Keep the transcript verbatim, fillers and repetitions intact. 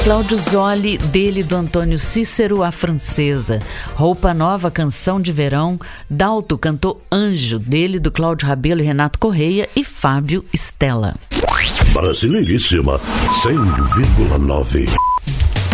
Cláudio Zoli, dele do Antônio Cícero, A Francesa. Roupa Nova, Canção de Verão. Dalto cantou Anjo, dele do Cláudio Rabelo e Renato Correia e Fábio Stella. Brasileiríssima cem vírgula nove.